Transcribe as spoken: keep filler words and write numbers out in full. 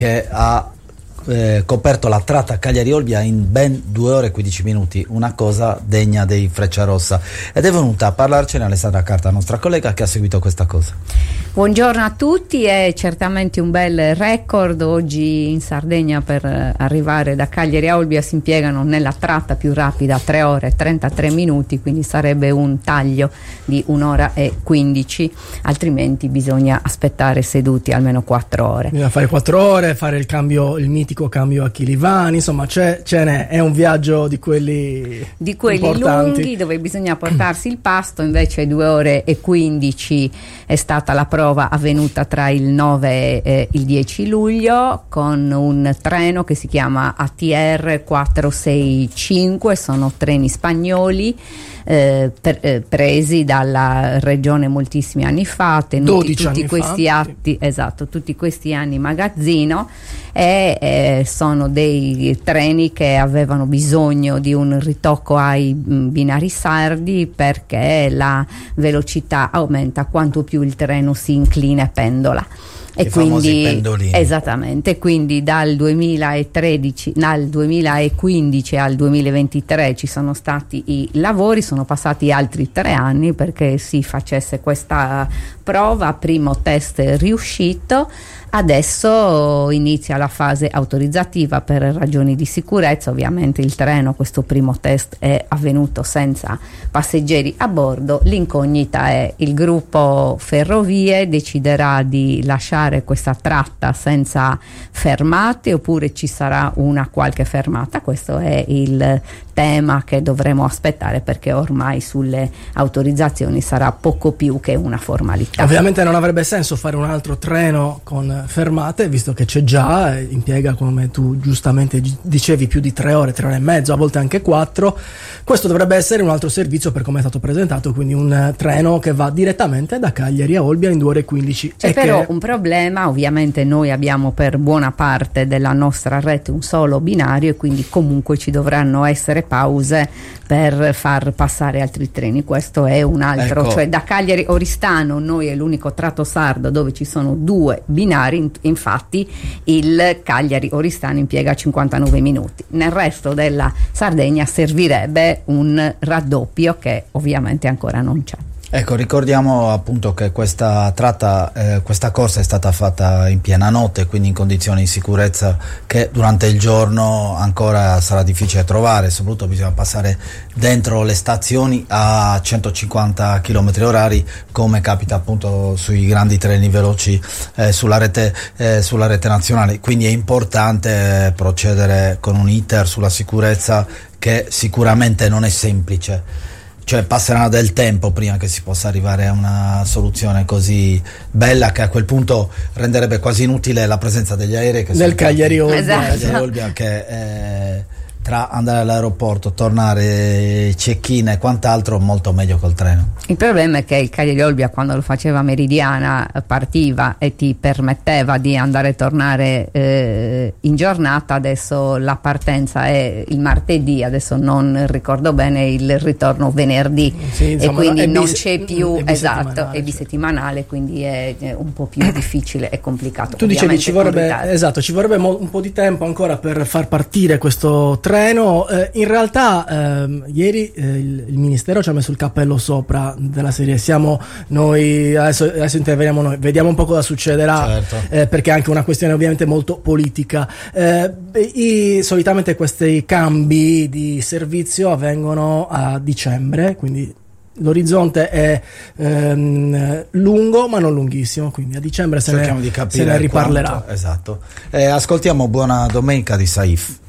che ha eh, coperto la tratta Cagliari-Olbia in ben due ore e quindici minuti, una cosa degna dei Frecciarossa, ed è venuta a parlarcene Alessandra Carta, nostra collega, che ha seguito questa cosa. Buongiorno a tutti, è certamente un bel record. Oggi in Sardegna per arrivare da Cagliari a Olbia si impiegano nella tratta più rapida tre ore e trentatré minuti, quindi sarebbe un taglio di un'ora e quindici, altrimenti bisogna aspettare seduti almeno quattro ore. Bisogna fare quattro ore, fare il cambio, il mitico cambio a Chilivani, insomma c'è, ce n'è, è un viaggio di quelli di quelli importanti, lunghi, dove bisogna portarsi il pasto. Invece due ore e quindici è stata la prova avvenuta tra il nove e il dieci luglio con un treno che si chiama A T R quattrocentosessantacinque, sono treni spagnoli eh, per, eh, presi dalla regione moltissimi anni fa, tenuti tutti questi fa, atti, sì. Esatto, tutti questi anni magazzino, e eh, sono dei treni che avevano bisogno di un ritocco ai binari sardi, perché la velocità aumenta quanto più il treno si inclina e pendola. E I quindi pendolini. Esattamente, quindi dal duemilatredici, dal duemilaquindici al duemilaventitré ci sono stati i lavori, sono passati altri tre anni perché si facesse questa prova, primo test riuscito. Adesso inizia la fase autorizzativa per ragioni di sicurezza. Ovviamente il treno, questo primo test è avvenuto senza passeggeri a bordo. L'incognita è: il gruppo Ferrovie deciderà di lasciare questa tratta senza fermate oppure ci sarà una qualche fermata. Questo è il tema che dovremo aspettare, perché ormai sulle autorizzazioni sarà poco più che una formalità. Ovviamente non avrebbe senso fare un altro treno con fermate, visto che c'è già, impiega, come tu giustamente dicevi, più di tre ore, tre ore e mezzo, a volte anche quattro. Questo dovrebbe essere un altro servizio per come è stato presentato, quindi un treno che va direttamente da Cagliari a Olbia in due ore e quindici. C'è e però che... un problema: ovviamente noi abbiamo per buona parte della nostra rete un solo binario e quindi comunque ci dovranno essere pause per far passare altri treni. Questo è un altro, ecco. Cioè da Cagliari Oristano noi è l'unico tratto sardo dove ci sono due binari, infatti il Cagliari Oristano impiega cinquantanove minuti. Nel resto della Sardegna servirebbe un raddoppio che ovviamente ancora non c'è. Ecco, ricordiamo appunto che questa tratta, eh, questa corsa è stata fatta in piena notte, quindi in condizioni di sicurezza che durante il giorno ancora sarà difficile trovare. Soprattutto bisogna passare dentro le stazioni a centocinquanta chilometri orari, come capita appunto sui grandi treni veloci eh, sulla rete, eh, sulla rete nazionale. Quindi è importante procedere con un iter sulla sicurezza che sicuramente non è semplice. Cioè passerà del tempo prima che si possa arrivare a una soluzione così bella, che a quel punto renderebbe quasi inutile la presenza degli aerei che nel Cagliari Olbia, esatto. Cagliari Olbia, che eh, tra andare all'aeroporto, tornare, check-in e quant'altro, molto meglio col treno. Il problema è che il Cagliari Olbia, quando lo faceva Meridiana, partiva e ti permetteva di andare e tornare eh, in giornata. Adesso la partenza è il martedì, adesso non ricordo bene, il ritorno venerdì, sì, insomma, e quindi è non bis- c'è più, è esatto, è cioè. bisettimanale, quindi è, è un po' più difficile e complicato. Tu dicevi ci vorrebbe, ritardo. esatto, ci vorrebbe mo- un po' di tempo ancora per far partire questo treno. Eh, in realtà ehm, ieri eh, il, il ministero ci ha messo il cappello sopra, della serie siamo noi, adesso, adesso interveniamo noi, vediamo un po' cosa succederà, certo. eh, perché è anche una questione ovviamente molto politica. Eh, i, solitamente questi cambi di servizio avvengono a dicembre, quindi l'orizzonte è ehm, lungo ma non lunghissimo, quindi a dicembre se ne, Cerchiamo di capire se ne riparlerà. quanto, esatto. Eh, ascoltiamo Buona Domenica di Saif.